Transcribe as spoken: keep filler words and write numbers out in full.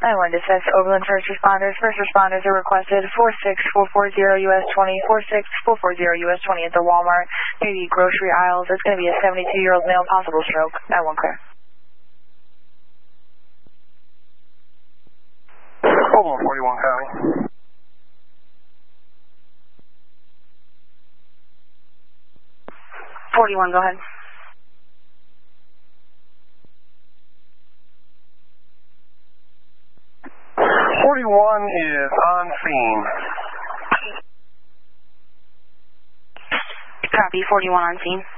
I want to dispatch Overland First Responders. First Responders are requested four six four four zero U S twenty, four six four four zero U S twenty at the Walmart, near the grocery aisles. It's going to be a seventy-two-year-old male, possible stroke. I want clear. Overland forty-one County. forty-one, go ahead. forty-one is on scene. Copy, forty-one on scene.